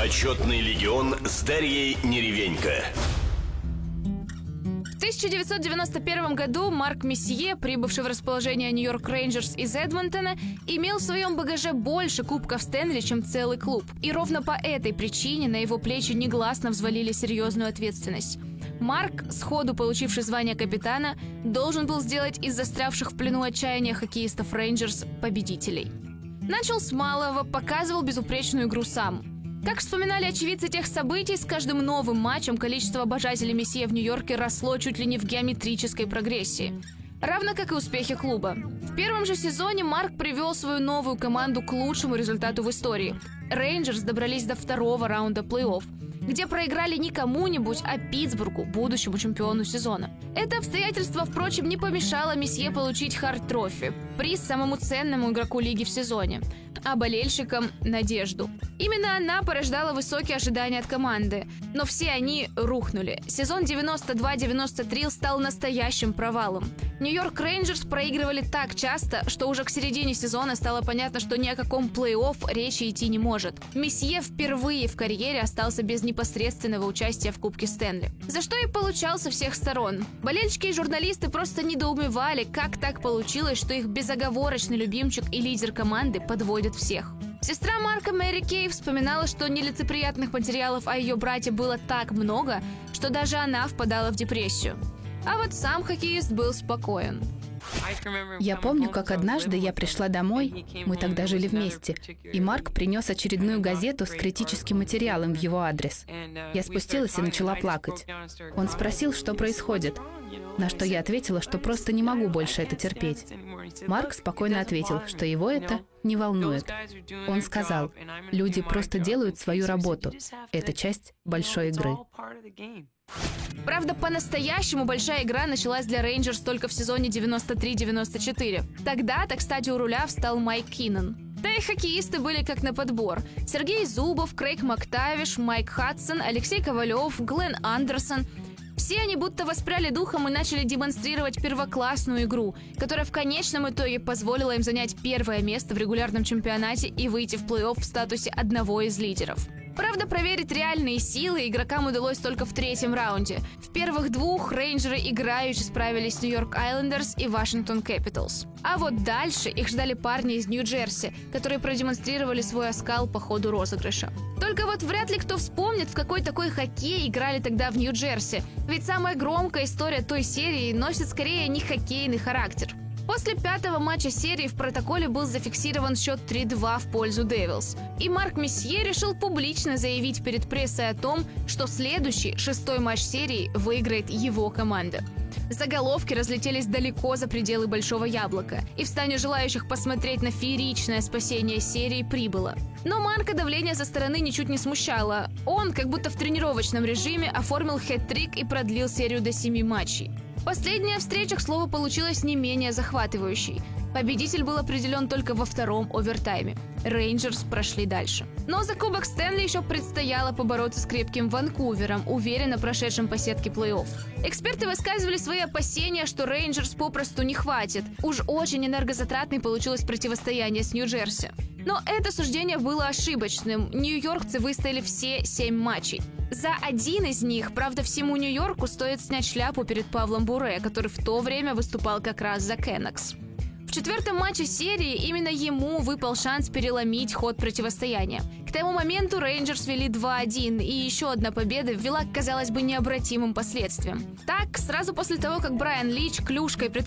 Почетный легион с Дарьей Неревенько. В 1991 году Марк Месье, прибывший в расположение Нью-Йорк Рейнджерс из Эдмонтона, имел в своем багаже больше кубков Стэнли, чем целый клуб. И ровно по этой причине на его плечи негласно взвалили серьезную ответственность. Марк, сходу получивший звание капитана, должен был сделать из застрявших в плену отчаяния хоккеистов Рейнджерс победителей. Начал с малого, показывал безупречную игру сам. Как вспоминали очевидцы тех событий, с каждым новым матчем количество обожателей Месье в Нью-Йорке росло чуть ли не в геометрической прогрессии. Равно как и успехи клуба. В первом же сезоне Марк привел свою новую команду к лучшему результату в истории. Рейнджерс добрались до второго раунда плей-офф, где проиграли не кому-нибудь, а Питтсбургу, будущему чемпиону сезона. Это обстоятельство, впрочем, не помешало Месье получить Харт Трофи, приз самому ценному игроку лиги в сезоне, а болельщикам – надежду. Именно она порождала высокие ожидания от команды, но все они рухнули. Сезон 92-93 стал настоящим провалом. Нью-Йорк Рейнджерс проигрывали так часто, что уже к середине сезона стало понятно, что ни о каком плей-офф речи идти не может. Месье впервые в карьере остался без непосредственного участия в Кубке Стэнли, за что и получал со всех сторон. Болельщики и журналисты просто недоумевали, как так получилось, что их безоговорочный любимчик и лидер команды подводят всех. Сестра Марка Мэри Кей вспоминала, что нелицеприятных материалов о ее брате было так много, что даже она впадала в депрессию. А вот сам хоккеист был спокоен. Я помню, как однажды я пришла домой, мы тогда жили вместе, и Марк принес очередную газету с критическим материалом в его адрес. Я спустилась и начала плакать. Он спросил, что происходит, на что я ответила, что просто не могу больше это терпеть. Марк спокойно ответил, что его это не волнует. Он сказал: «Люди просто делают свою работу. Это часть большой игры». Правда, по-настоящему большая игра началась для Рейнджерс только в сезоне 93-94. Тогда-то, кстати, у руля встал Майк Киннон. Да и хоккеисты были как на подбор. Сергей Зубов, Крейг Мактавиш, Майк Хадсон, Алексей Ковалев, Глен Андерсон. Все они будто воспряли духом и начали демонстрировать первоклассную игру, которая в конечном итоге позволила им занять первое место в регулярном чемпионате и выйти в плей-офф в статусе одного из лидеров. Правда, проверить реальные силы игрокам удалось только в третьем раунде. В первых двух рейнджеры играюще справились с Нью-Йорк Айлендерс и Вашингтон Кэпиталс. А вот дальше их ждали парни из Нью-Джерси, которые продемонстрировали свой оскал по ходу розыгрыша. Только вот вряд ли кто вспомнит, в какой такой хоккей играли тогда в Нью-Джерси, ведь самая громкая история той серии носит скорее не хоккейный характер. После пятого матча серии в протоколе был зафиксирован счет 3-2 в пользу Девилс. И Марк Месье решил публично заявить перед прессой о том, что следующий, шестой матч серии, выиграет его команда. Заголовки разлетелись далеко за пределы Большого Яблока, и в стане желающих посмотреть на фееричное спасение серии прибыло. Но Марка давление со стороны ничуть не смущало. Он, как будто в тренировочном режиме, оформил хэт-трик и продлил серию до 7 матчей. Последняя встреча, к слову, получилась не менее захватывающей. Победитель был определен только во втором овертайме. Рейнджерс прошли дальше. Но за Кубок Стэнли еще предстояло побороться с крепким Ванкувером, уверенно прошедшим по сетке плей-офф. Эксперты высказывали свои опасения, что Рейнджерс попросту не хватит. Уж очень энергозатратной получилось противостояние с Нью-Джерси. Но это суждение было ошибочным. Нью-йоркцы выстояли все 7 матчей. За один из них, правда, всему Нью-Йорку стоит снять шляпу перед Павлом Буре, который в то время выступал как раз за Кеннекс. В четвертом матче серии именно ему выпал шанс переломить ход противостояния. К тому моменту Рейнджерс вели 2-1, и еще одна победа ввела к, казалось бы, необратимым последствиям. Так, сразу после того, как Брайан Лич клюшкой